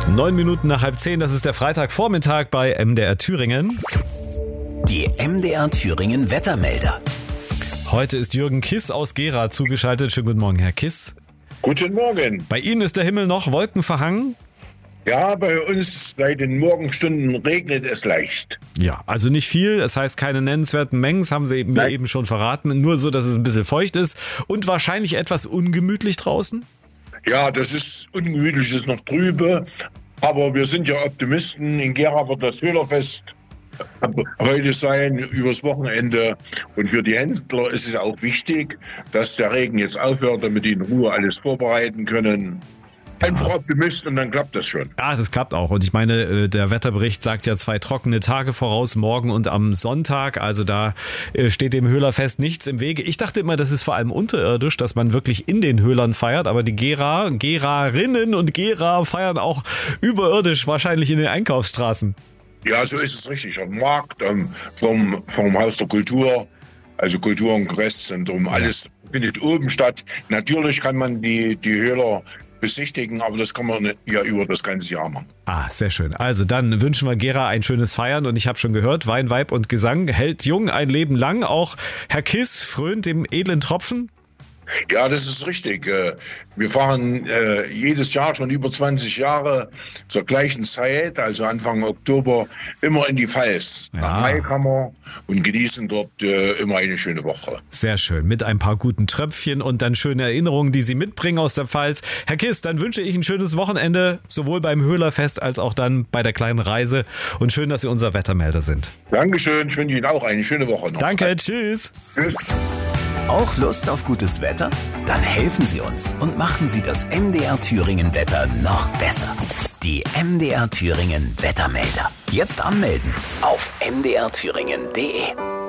9 Minuten nach 9:30, das ist der Freitagvormittag bei MDR Thüringen. Die MDR Thüringen Wettermelder. Heute ist Jürgen Kiss aus Gera zugeschaltet. Schönen guten Morgen, Herr Kiss. Guten Morgen. Bei Ihnen ist der Himmel noch wolkenverhangen? Ja, bei uns seit den Morgenstunden regnet es leicht. Ja, also nicht viel, das heißt keine nennenswerten Mengen, das haben Sie mir eben schon verraten. Nur so, dass es ein bisschen feucht ist und wahrscheinlich etwas ungemütlich draußen? Ja, das ist ungemütlich, ist noch trübe, aber wir sind ja Optimisten. In Gera wird das Höhlerfest heute sein, übers Wochenende. Und für die Händler ist es auch wichtig, dass der Regen jetzt aufhört, damit die in Ruhe alles vorbereiten können. Einfach Optimist und dann klappt das schon. Ja, das klappt auch. Und ich meine, der Wetterbericht sagt ja 2 trockene Tage voraus, morgen und am Sonntag. Also da steht dem Höhlerfest nichts im Wege. Ich dachte immer, das ist vor allem unterirdisch, dass man wirklich in den Höhlern feiert. Aber die Gererinnen und Gera feiern auch überirdisch, wahrscheinlich in den Einkaufsstraßen. Ja, so ist es richtig. Am Markt, vom Haus der Kultur, also Kultur- und Kongresszentrum, alles findet oben statt. Natürlich kann man die Höhler besichtigen, aber das kann man ja über das ganze Jahr machen. Ah, sehr schön. Also dann wünschen wir Gera ein schönes Feiern und ich habe schon gehört, Wein, Weib und Gesang hält jung ein Leben lang. Auch Herr Kiss frönt dem edlen Tropfen. Ja, das ist richtig. Wir fahren jedes Jahr schon über 20 Jahre zur gleichen Zeit, also Anfang Oktober, immer in die Pfalz, nach Maikammer und genießen dort immer eine schöne Woche. Sehr schön, mit ein paar guten Tröpfchen und dann schöne Erinnerungen, die Sie mitbringen aus der Pfalz. Herr Kiss, dann wünsche ich ein schönes Wochenende, sowohl beim Höhlerfest als auch dann bei der kleinen Reise und schön, dass Sie unser Wettermelder sind. Dankeschön, ich wünsche Ihnen auch eine schöne Woche noch. Danke, tschüss. Tschüss. Auch Lust auf gutes Wetter? Dann helfen Sie uns und machen Sie das MDR Thüringen Wetter noch besser. Die MDR Thüringen Wettermelder. Jetzt anmelden auf mdrthüringen.de.